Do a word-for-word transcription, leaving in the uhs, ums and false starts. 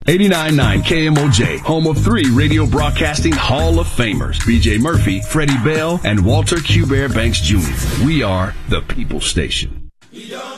eighty-nine point nine K M O J, home of three radio broadcasting Hall of Famers, B J Murphy, Freddie Bell, and Walter Q. Bear Banks Junior We are the People Station.